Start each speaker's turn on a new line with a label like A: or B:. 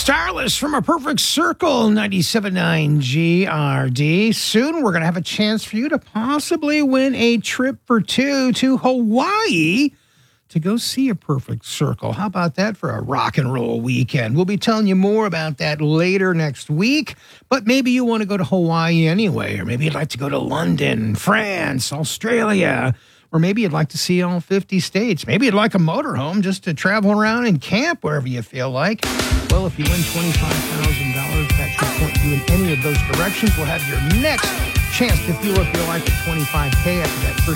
A: Starless from A Perfect Circle, 97.9 GRD. Soon we're going to have a chance for you to possibly win a trip for two to Hawaii to go see A Perfect Circle. How about that for a rock and roll weekend? We'll be telling you more about that later next week, but maybe you want to go to Hawaii anyway, or maybe you'd like to go to London, France, Australia, or maybe you'd like to see all 50 states. Maybe you'd like a motorhome just to travel around and camp wherever you feel like. Well, if you win $25,000, that should point you in any of those directions. We'll have your next chance to fuel up your life at $25K after that first